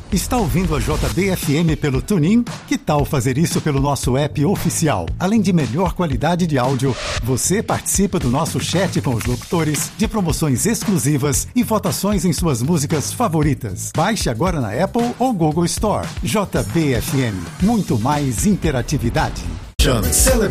Está ouvindo a JBFM pelo TuneIn? Que tal fazer isso pelo nosso app oficial? Além de melhor qualidade de áudio, você participa do nosso chat com os locutores, de promoções exclusivas e votações em suas músicas favoritas. Baixe agora na Apple ou Google Store. JBFM. Muito mais interatividade.